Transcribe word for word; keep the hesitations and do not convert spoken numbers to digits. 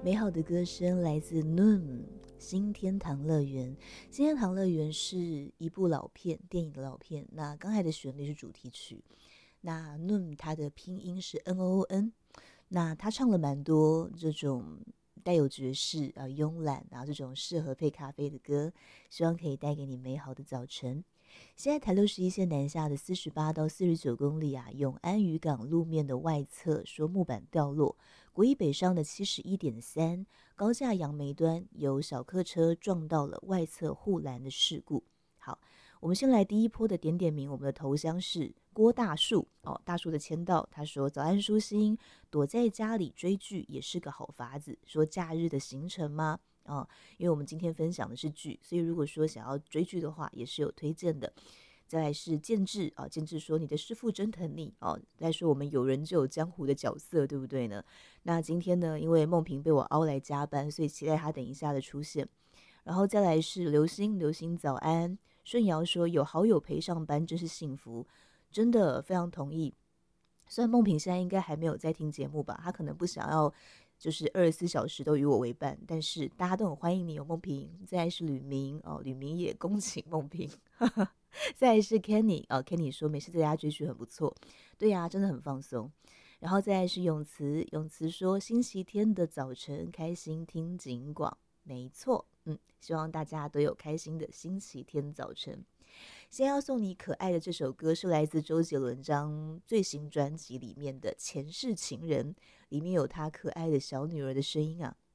美好的歌声来自 Noon 新天堂乐园。新天堂乐园是一部老片，电影的老片。那刚才的旋律是主题曲。那 Noon 它的拼音是 N O O N。那他唱了蛮多这种带有爵士啊、慵懒啊这种适合配咖啡的歌，希望可以带给你美好的早晨。现在台六十一线南下的四十八到四十九公里啊，永安渔港路面的外侧说木板掉落，国一北上的七十一点三高架杨梅端有小客车撞到了外侧护栏的事故。好，我们先来第一波的点点名，我们的头像是郭大树哦，大树的签到，他说早安舒心，躲在家里追剧也是个好法子。说假日的行程吗？哦，因为我们今天分享的是剧，所以如果说想要追剧的话，也是有推荐的。再来是建志啊，建志说你的师傅真疼你哦。再说我们有人就有江湖的角色，对不对呢？那今天呢，因为梦萍被我凹来加班，所以期待他等一下的出现。然后再来是流星，流星早安。顺瑶说有好友陪上班真是幸福，真的非常同意。虽然梦萍现在应该还没有在听节目吧，她可能不想要就是二十四小时都与我为伴，但是大家都很欢迎你哦，梦萍。再来是吕明哦，吕明也恭请梦萍。再来是 Kenny 哦 ，Kenny 说没事在家追剧很不错，对呀、啊，真的很放松。然后再来是永慈，永慈说星期天的早晨开心听警广，没错，嗯，希望大家都有开心的星期天早晨。先要送你可爱的这首歌是来自周杰伦张最新专辑里面的《前世情人》，里面有他可爱的小女儿的声音啊。